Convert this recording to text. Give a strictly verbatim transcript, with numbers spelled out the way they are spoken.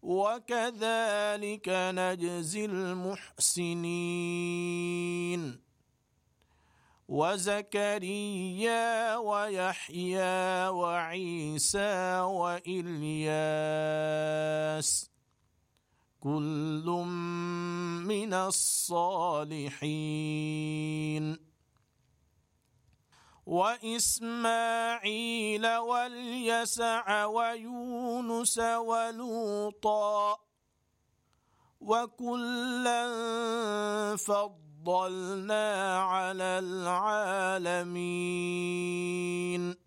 وكذلك نجزي المحسنين وزكريا ويحيى وعيسى وإلياس كل من الصالحين وإسماعيل واليسع ويونس ولوطا وكلا فضلنا على العالمين